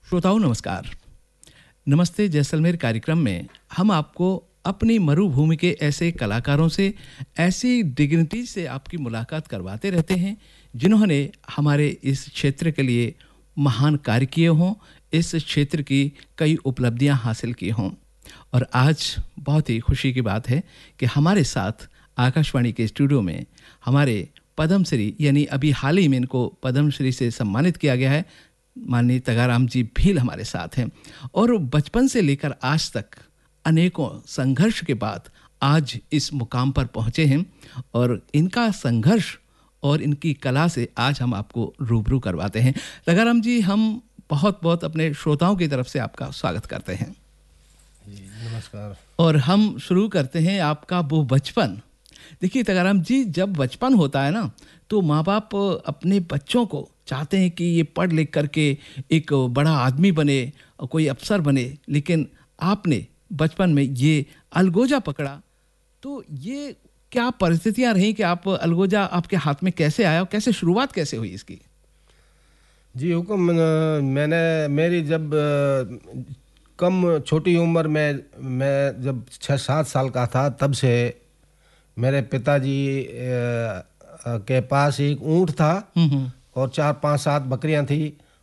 श्रोताओं नमस्कार। नमस्ते जैसलमेर कार्यक्रम में हम आपको अपनी मरुभूमि के ऐसे कलाकारों से, ऐसी डिग्निटी से आपकी मुलाकात करवाते रहते हैं जिन्होंने हमारे इस क्षेत्र के लिए महान कार्य किए हों, इस क्षेत्र की कई उपलब्धियां हासिल की हों। और आज बहुत ही खुशी की बात है कि हमारे साथ आकाशवाणी के स्टूडियो में हमारे पद्मश्री, यानी अभी हाल ही में इनको पद्मश्री से सम्मानित किया गया है, माननीय तगाराम जी भील हमारे साथ हैं। और बचपन से लेकर आज तक अनेकों संघर्ष के बाद आज इस मुकाम पर पहुंचे हैं और इनका संघर्ष और इनकी कला से आज हम आपको रूबरू करवाते हैं। तगाराम जी, हम बहुत बहुत अपने श्रोताओं की तरफ से आपका स्वागत करते हैं। नमस्कार। और हम शुरू करते हैं आपका वो बचपन। देखिए तगाराम जी, जब बचपन होता है ना, तो माँ बाप अपने बच्चों को चाहते हैं कि ये पढ़ लिख करके एक बड़ा आदमी बने, कोई अफसर बने, लेकिन आपने बचपन में ये अलगोजा पकड़ा। तो ये क्या परिस्थितियां रहीं कि आप अलगोजा आपके हाथ में कैसे आया और कैसे शुरुआत कैसे हुई इसकी? जी हुक्म। मैंने मेरी जब कम छोटी उम्र में, मैं जब 6-7 साल का था, तब से मेरे पिताजी के पास एक ऊँट था और 4-5-7 बकरियां थी।